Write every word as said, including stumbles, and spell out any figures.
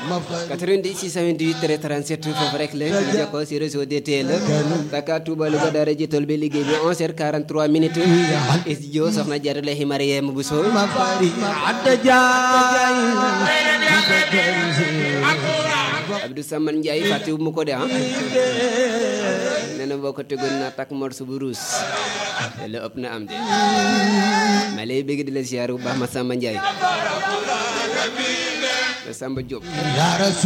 quatre-vingt-dix six cent vingt-huit trente-sept foofu rek la ci jokkoo si réseau D T L Dakar Touba Louga daara jiital bi liggéey bi onze heures quarante-trois minutes studio soxna Jaara Lahi Mariam Bousso Abdou Saman Ndiaye fàttewu mu ko de ah nee na boo ko tegoon na takk morso bu ruus la ëpp na am de ma lay bëgg di la ziar bu baax ma Samba Ndiaye ma Samba Diop